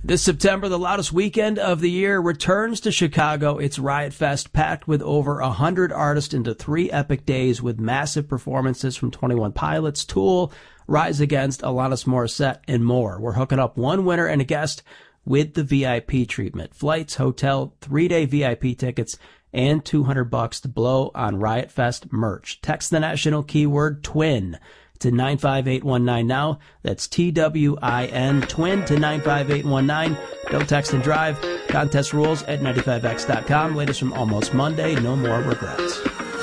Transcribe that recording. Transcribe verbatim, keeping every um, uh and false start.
This September, the loudest weekend of the year returns to Chicago. It's Riot Fest, packed with over one hundred artists into three epic days with massive performances from twenty-one Pilots, Tool, Rise Against, Alanis Morissette, and more. We're hooking up one winner and a guest with the V I P treatment. Flights, hotel, three-day V I P tickets, and two hundred bucks to blow on Riot Fest merch. Text the national keyword TWIN to nine five eight one nine now. That's T W I N, TWIN to nine five eight one nine. Don't text and drive. Contest rules at ninety-five x dot com. Latest from Almost Monday. No more regrets.